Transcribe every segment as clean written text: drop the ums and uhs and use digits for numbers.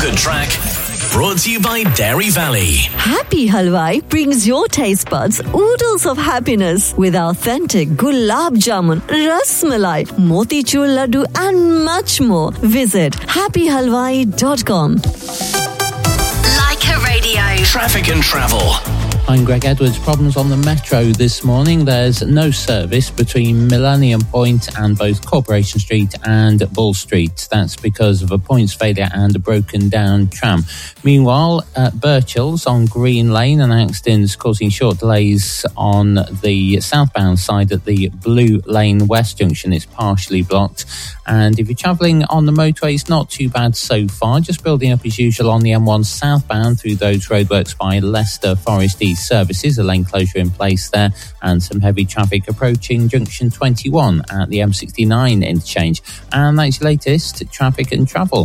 Good Track, brought to you by Dairy Valley. Happy Halwai brings your taste buds oodles of happiness with authentic gulab jamun, ras malai, motichur laddu and much more. Visit happyhalwai.com. Leica Radio. Traffic and travel. I'm Greg Edwards. Problems on the Metro this morning. There's no service between Millennium Point and both Corporation Street and Bull Street. That's because of a points failure and a broken down tram. Meanwhile, at Birchall's on Green Lane, an accident's causing short delays on the southbound side at the Blue Lane West Junction. It's partially blocked. And if you're travelling on the motorway, it's not too bad so far. Just building up as usual on the M1 southbound through those roadworks by Leicester Forest East services. A lane closure in place there and some heavy traffic approaching junction 21 at the M69 interchange. And that's your latest traffic and travel.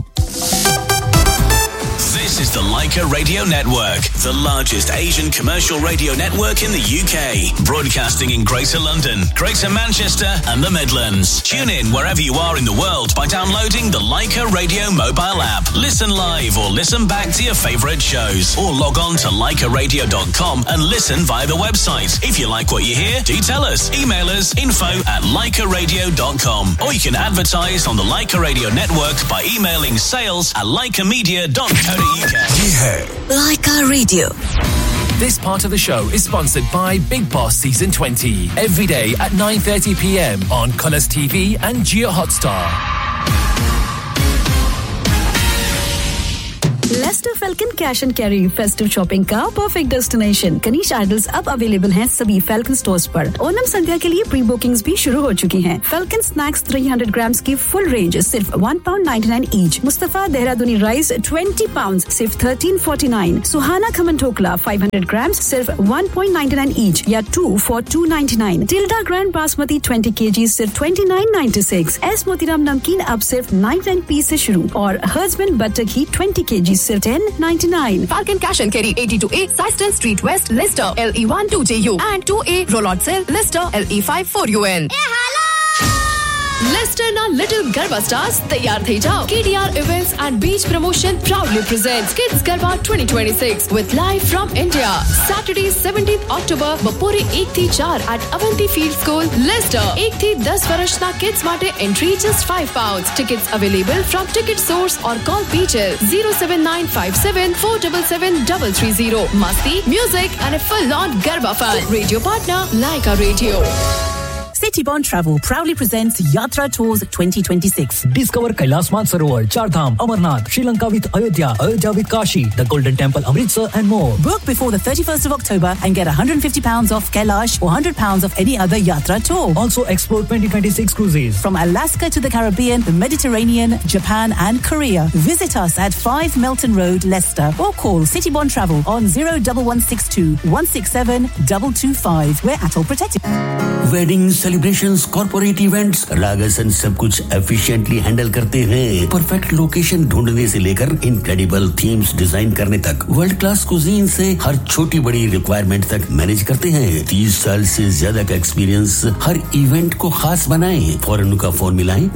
This is the Leica Radio Network, the largest Asian commercial radio network in the UK. Broadcasting in Greater London, Greater Manchester and the Midlands. Tune in wherever you are in the world by downloading the Leica Radio mobile app. Listen live or listen back to your favourite shows. Or log on to leicaradio.com and listen via the website. If you like what you hear, do tell us. Email us info@leicaradio.com. Or you can advertise on the Leica Radio Network by emailing sales@leicamedia.co.uk. Leica Radio. This part of the show is sponsored by Big Boss Season 20. Every day at 9:30 p.m. on Colours TV and Jio Hotstar. Lester falcon cash and carry festive shopping का perfect destination. Kanish idols अब available हैं सभी falcon stores पर। ओनम संध्या के लिए pre bookings भी शुरू हो चुकी हैं। फैल्कन स्नैक्स 300 ग्राम्स की फुल रेंज सिर्फ £1.99 ईच। मुस्तफा देहरादूनी राइस 20 पाउंड सिर्फ £13.49। सुहाना खमन ठोकला 500 ग्राम्स सिर्फ £1.99 ईच या 2 for £2.99। Tilde grand basmati 20 kg सिर्फ £29.96। एस मोतीराम नमकीन अब सिर्फ 99p से शुरू और हर्जमन बटर घी 20 kg सिर्फ $10.99. Falcon Cash and Carry 82A Syston Street West, Leicester, LE1 2JU and 2A Rollout Cell, Leicester, LE5 4UN. Leicester na Little Garba Stars तैयार थे जाओ. KDR Events and Beach Promotion proudly presents Kids Garba 2026 with live from India. Saturday 17th October બપોરે 1 થી 4 at Avanti Field School, Leicester. 1 થી 10 વર્ષના kids માટે entry just £5. Tickets available from Ticket Source or call Peaches 07957 477 Masti, music and a full-on Garba fun. Radio partner Leica Radio. Citybond Travel proudly presents Yatra Tours 2026. Discover Kailas Mansarovar, Char Dham, Amarnath, Sri Lanka with Ayodhya, Ayodhya with Kashi, the Golden Temple, Amritsar and more. Book before the 31st of October and get £150 off Kailash or £100 off any other Yatra tour. Also explore 2026 cruises. From Alaska to the Caribbean, the Mediterranean, Japan and Korea. Visit us at 5 Melton Road, Leicester or call Citybond Travel on 01162 167 225. We're at all protected. Weddings, celebrations, corporate events, रागासन सब कुछ efficiently handle करते हैं. Perfect location ढूंढने से लेकर incredible themes design करने तक, world class cuisine से हर छोटी बड़ी requirement तक मैनेज करते हैं. 30 साल से ज्यादा का एक्सपीरियंस हर इवेंट को खास बनाएं. फौरन उनका फोन मिलाएं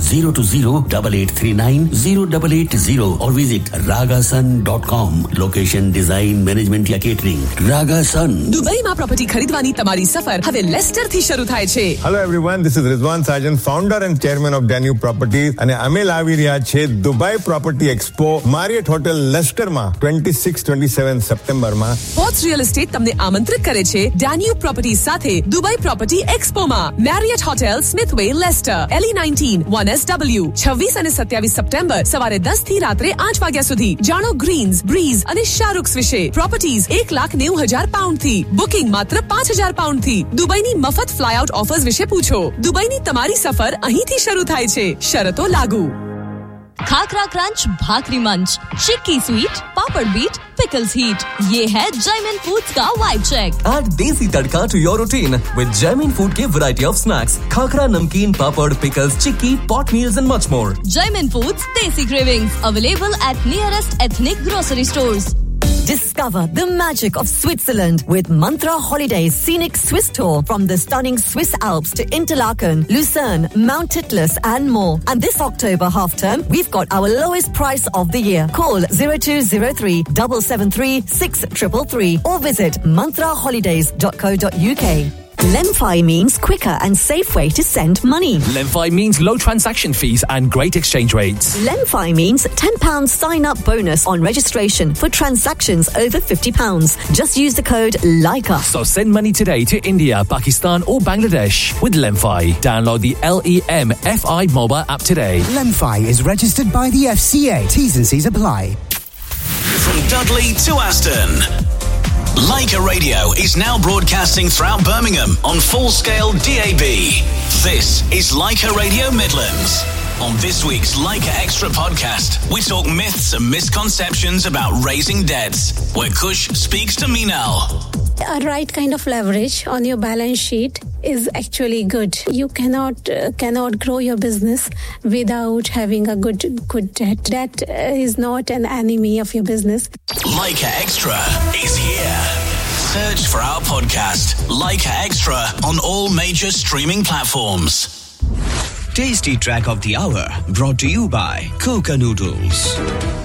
020-8839-0880 और visit ragasan.com. Location, design, management या catering. Ragasan. दुबई में प्रॉपर्टी खरीदवानी તમારી સફર હવે લેસ્ટર થી શરૂ થાય છે. Hello everyone, this is Rizwan Sajan, founder and chairman of Danube Properties અને અમે લાવી રહ્યા છે Dubai Property Expo Marriott Hotel Leicester માં 26-27 સપ્ટેમ્બર માં. Ports Real Estate તમને આમંત્રિત કરે છે Danube Properties સાથે Dubai Property Expo માં. Marriott Hotel Smithway Leicester LE19 1SW 26 અને 27 સપ્ટેમ્બર સવારે 10 થી રાત્રે 8 વાગ્યા સુધી. જાણો ગ્રીન્સ, બ્રીઝ અને શારુક્સ વિશે. પ્રોપર્ટીઝ £1,90,000 થી. બુકિંગ માત્ર £5,000 થી. દુબઈની મફત ફ્લાયઆઉટ ઓફર્સ વિશે પૂછો. દુબઈની તમારી સફર અહીંથી શરૂ થાય છે. શરતો લાગુ. खाकरा क्रंच, भाकरी मंच, चिक्की स्वीट, पापड़ बीट, पिकल्स हीट. ये है जैमिन फूड्स का vibe check. Add desi tadka to your routine with Jaimin Food के variety of snacks, khakra, namkeen, papad, pickles, chikki, pot meals and much more. Jaimin Foods Desi Cravings available at nearest ethnic grocery stores. Discover the magic of Switzerland with Mantra Holidays Scenic Swiss Tour from the stunning Swiss Alps to Interlaken, Lucerne, Mount Titlis and more. And this October half term, we've got our lowest price of the year. Call 0203 773 6333 or visit mantraholidays.co.uk. Lemfi means quicker and safe way to send money. Lemfi means low transaction fees and great exchange rates. Lemfi means £10 sign-up bonus on registration for transactions over £50. Just use the code LIKEUS. So send money today to India, Pakistan or Bangladesh with Lemfi. Download the LEMFI mobile app today. Lemfi is registered by the FCA. T's and C's apply. From Dudley to Aston, Leica Radio is now broadcasting throughout Birmingham on full-scale DAB. This is Leica Radio Midlands. On this week's Leica Extra podcast, we talk myths and misconceptions about raising debts, where Kush speaks to Meenal. A right kind of leverage on your balance sheet is actually good. You cannot grow your business without having a good debt. Debt is not an enemy of your business. Leica Extra is here. Search for our podcast, Leica Extra, on all major streaming platforms. Tasty Track of the Hour, brought to you by Coca Noodles.